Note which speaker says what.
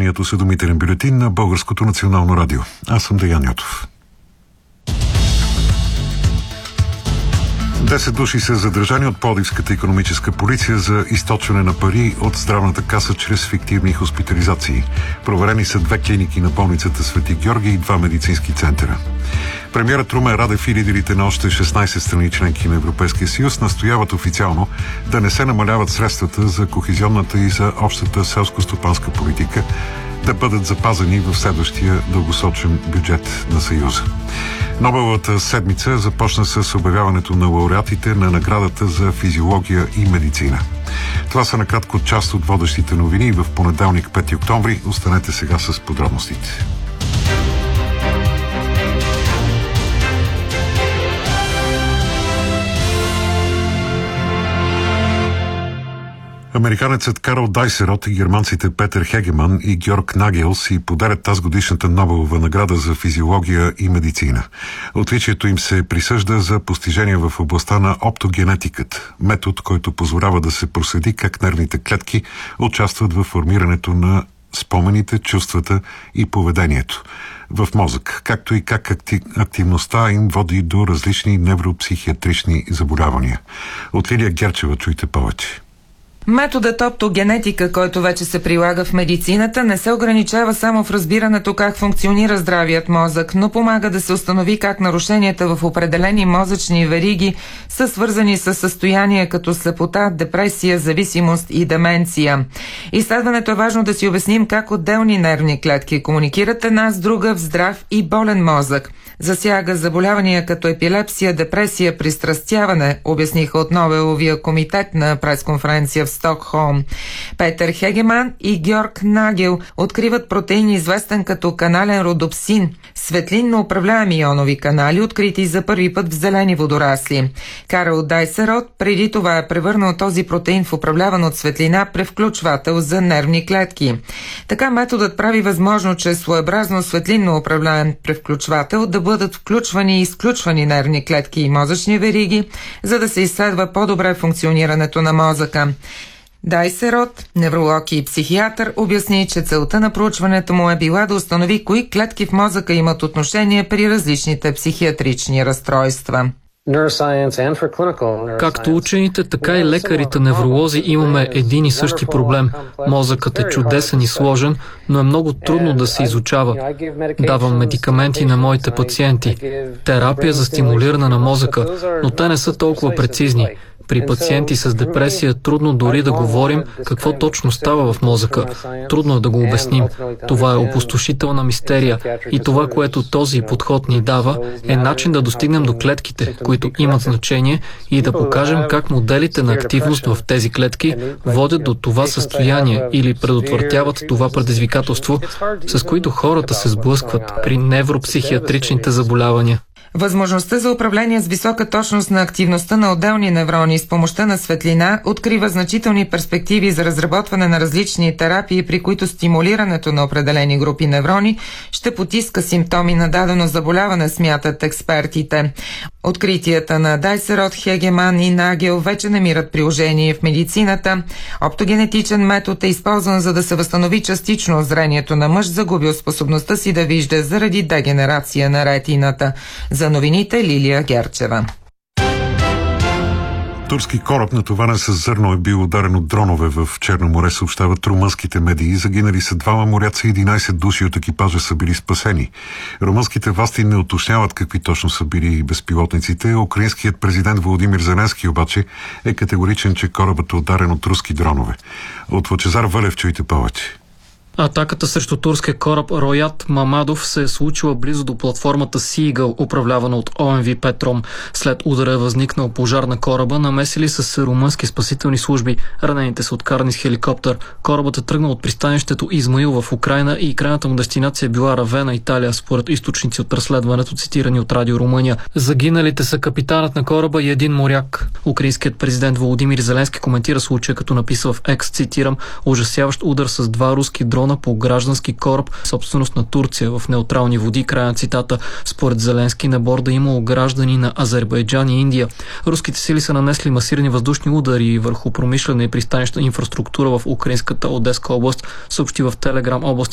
Speaker 1: вечерният осведомителен бюлетин на Българското национално радио. Аз съм Деян Йотов. 10 души са задържани от Пловдивската икономическа полиция за източване на пари от здравната каса чрез фиктивни хоспитализации. Проверени са 2 клиники на болницата Свети Георги и 2 медицински центъра. Премиерът Румен Радев и лидерите на още 16 страни членки на Европейския съюз настояват официално да не се намаляват средствата за кохезионната и за общата селско-стопанска политика, да бъдат запазени в следващия дългосрочен бюджет на Съюза. Нобеловата седмица започна с обявяването на лауреатите на наградата за физиология и медицина. Това са накратко част от водещите новини в понеделник, 5 октомври. Останете сега с подробностите. Американецът Карл Дайсерот и германците Петър Хегеман и Георг Нагел си подарят тази годишната Нобелова награда за физиология и медицина. Отличието им се присъжда за постижения в областта на оптогенетиката, метод, който позволява да се проследи как нервните клетки участват в формирането на спомените, чувствата и поведението в мозък, както и как активността им води до различни невропсихиатрични заболявания. От Лилия Герчева чуйте повече.
Speaker 2: Методът оптогенетика, който вече се прилага в медицината, не се ограничава само в разбирането как функционира здравият мозък, но помага да се установи как нарушенията в определени мозъчни вериги са свързани с състояния като слепота, депресия, зависимост и деменция. Изследването е важно да си обясним как отделни нервни клетки комуникират една с друга в здрав и болен мозък. Засяга заболявания като епилепсия, депресия, пристрастяване, обясниха от Нобеловия комитет на пресконференция в Стокхолм. Петър Хегеман и Георг Нагел откриват протеин, известен като канален родопсин, светлинно управляеми ионови канали, открити за първи път в зелени водорасли. Карл Дайсерот преди това е превърнал този протеин в управляван от светлина превключвател за нервни клетки. Така методът прави възможно чрез своеобразно светлинно управляем превключвател да бъдат включвани и изключвани нервни клетки и мозъчни вериги, за да се изследва по-добре функционирането на мозъка. Дайсерот, невролог и психиатър, обясни, че целта на проучването му е била да установи кои клетки в мозъка имат отношение при различните психиатрични разстройства.
Speaker 3: Както учените, така и лекарите невролози имаме един и същи проблем. Мозъкът е чудесен и сложен, но е много трудно да се изучава. Давам медикаменти на моите пациенти. Терапия за стимулиране на мозъка, но те не са толкова прецизни. При пациенти с депресия трудно дори да говорим какво точно става в мозъка. Трудно е да го обясним. Това е опустошителна мистерия и това, което този подход ни дава, е начин да достигнем до клетките, които имат значение и да покажем как моделите на активност в тези клетки водят до това състояние или предотвратяват това предизвикателство, с които хората се сблъскват при невропсихиатричните заболявания.
Speaker 2: Възможността за управление с висока точност на активността на отделни неврони с помощта на светлина открива значителни перспективи за разработване на различни терапии, при които стимулирането на определени групи неврони ще потиска симптоми на дадено заболяване, смятат експертите. Откритията на Дайсерот, Хегеман и Нагел вече намират приложение в медицината. Оптогенетичен метод е използван, за да се възстанови частично зрението на мъж, загубил способността си да вижда заради дегенерация на ретината. За новините Лилия Герчева.
Speaker 1: Турски кораб, натоварен с зърно, е бил ударен от дронове в Черно море, съобщават румънските медии. Загинали са 2 моряци и 11 души от екипажа са били спасени. Румънските власти не уточняват какви точно са били безпилотниците. Украинският президент Володимир Зеленски обаче е категоричен, че корабът е ударен от руски дронове. От Лъчезар Вълев чуйте повече.
Speaker 3: Атаката срещу турския кораб Роят Мамадов се е случила близо до платформата Сигъл, управлявана от ОМВ Петром. След удара е възникнал пожар на кораба, намесили с румънски спасителни служби. Ранените са откарани с хеликоптер. Корабът е тръгнал от пристанището Измаил в Украйна и крайната му дестинация била Равена, Италия, според източници от разследването, цитирани от Радио Румъния. Загиналите са капитанът на кораба и един моряк. Украинският президент Володимир Зеленски коментира случая, като написал в Екс, цитирам: "Ужасяващ удар с 2 руски дрона по граждански кораб, собственост на Турция, в неутрални води", край на цитата. Според Зеленски на борда имало граждани на Азербайджан и Индия. Руските сили са нанесли масирани въздушни удари върху промишлена и пристанищна инфраструктура в украинската Одеска област, съобщи в Телеграм област